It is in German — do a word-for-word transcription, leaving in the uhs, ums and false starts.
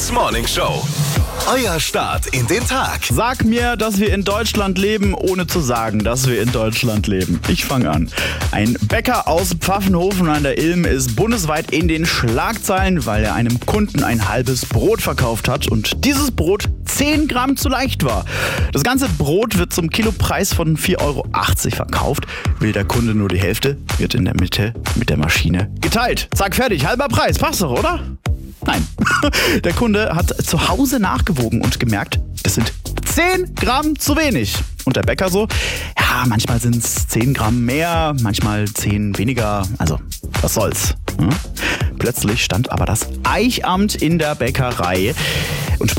Hypes Morning Show. Euer Start in den Tag. Sag mir, dass wir in Deutschland leben, ohne zu sagen, dass wir in Deutschland leben. Ich fange an. Ein Bäcker aus Pfaffenhofen an der Ilm ist bundesweit in den Schlagzeilen, weil er einem Kunden ein halbes Brot verkauft hat und dieses Brot zehn Gramm zu leicht war. Das ganze Brot wird zum Kilopreis von vier Euro achtzig verkauft. Will der Kunde nur die Hälfte, wird in der Mitte mit der Maschine geteilt. Zack, fertig, halber Preis. Passt doch, oder? Nein. Der Kunde hat zu Hause nachgewogen und gemerkt, das sind zehn Gramm zu wenig. Und der Bäcker so, ja, manchmal sind es zehn Gramm mehr, manchmal zehn weniger. Also, was soll's. Hm? Plötzlich stand aber das Eichamt in der Bäckerei und